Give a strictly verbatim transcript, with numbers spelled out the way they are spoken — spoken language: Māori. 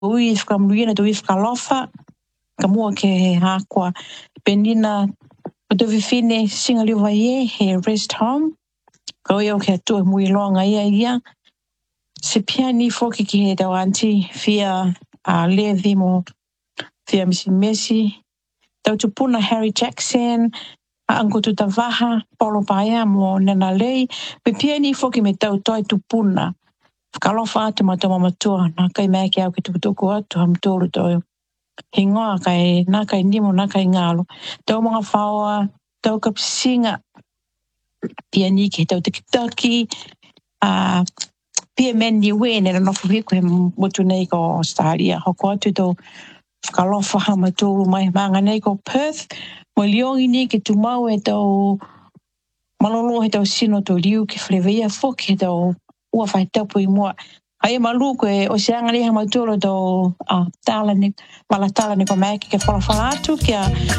ui whakamuruina tu i whakalofa, ka mua ke hakua penina o te whiwhine singa liwa ie he rest home, ka oi au ke atua mui loanga ia ia, se piani foki ki he tau anti fia a levi mo fia misi mesi, tau tupuna Harry Jackson, a anko tu tavaha, Polo Paia mo Nena Lei, pe piani foki me tau toi tupuna, whakalofa atu ma tau mamatua, na kai mea ki au ki tukutuku atu ham tōru toi. He ngoa kai, nā kai nimo, nā kai ngalo. Tau mga whaoa, tau kapisinga, piani ki tau tikitaki, a pia meni wene na nofu hiku he mutu nei ko Australia. Hoko atu tau whakalofa hama tōru mai manga nei ko Perth, mo liongi ni ki tu mau e tau malolo he tau sino tau liu ki whleweia foki he tau ua whai tapu i mua. Ai malu ko e o seanga ni hama tōru tau a tala ni, wala tala ni ko mai ki ke whalawhala atu kia